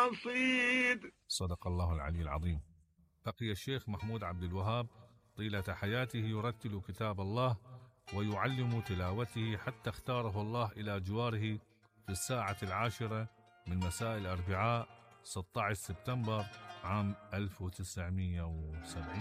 العصيد. صدق الله العلي العظيم. بقي الشيخ محمود عبد الوهاب طيلة حياته يرتل كتاب الله ويعلم تلاوته حتى اختاره الله إلى جواره في الساعة 10 من مساء الأربعاء 16 سبتمبر عام 1970.